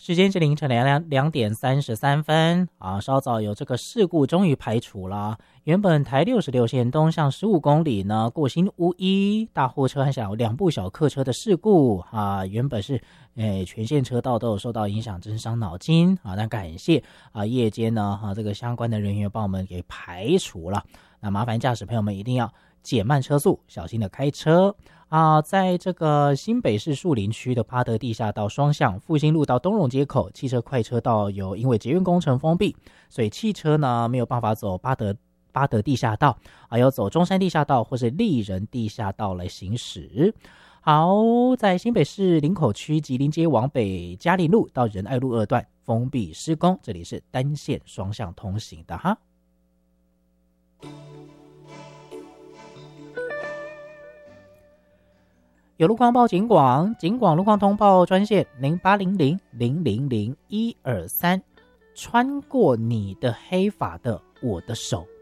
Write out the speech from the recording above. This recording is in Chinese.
时间是凌晨2点33分啊，稍早有这个事故终于排除了。原本台66线东向15公里呢，过新屋一大货车和2部小客车的事故啊，原本是全线车道都有受到影响，真伤脑筋啊。但感谢啊夜间呢这个相关的人员帮我们给排除了。那麻烦驾驶朋友们一定要减慢车速，小心的开车。在这个新北市树林区的八德地下道双向复兴路到东荣街口，汽车快车道有因为捷运工程封闭，所以汽车呢没有办法走八德地下道，要走中山地下道或是立人地下道来行驶。好，在新北市林口区吉林街往北嘉林路到仁爱路2段封闭施工，这里是单线双向通行的哈。有路况报警广路况通报专线0800000123，穿过你的黑发的我的手